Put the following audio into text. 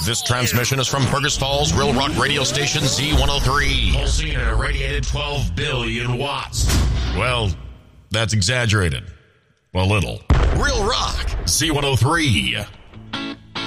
This transmission is from Fergus Falls, Real Rock radio station Z103. Pulsing at a radiated 12 billion watts. Well, that's exaggerated. A little. Real Rock Z103.